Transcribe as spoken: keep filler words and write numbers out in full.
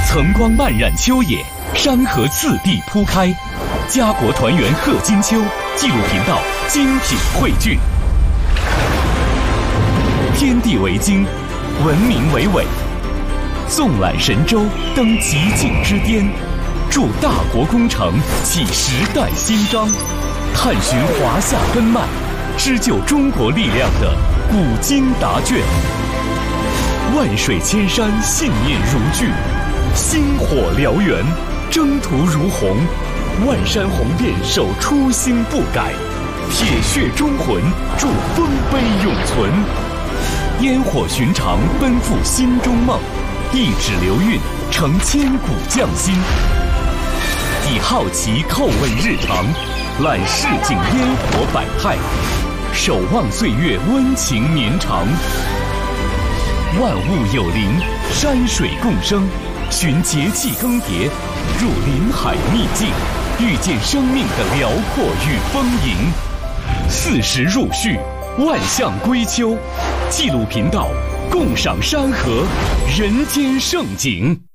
层光漫染秋野，山河次第铺开。家国团圆贺金秋，纪录频道精品汇聚。天地为经，文明为纬，纵览神州，登极境之巅，筑大国工程，启时代新章，探寻华夏根脉，织就中国力量的古今答卷。万水千山，信念如炬；星火燎原，征途如虹。万山红遍，守初心不改；铁血忠魂，铸丰碑永存。烟火寻常，奔赴心中梦；一指流韵，成千古匠心。以好奇叩问日常，览市井烟火百态，守望岁月温情绵长。万物有灵，山水共生，寻节气更迭，入林海秘境，遇见生命的辽阔与丰盈。四时入序，万象归秋。纪录频道，共赏山河，人间盛景。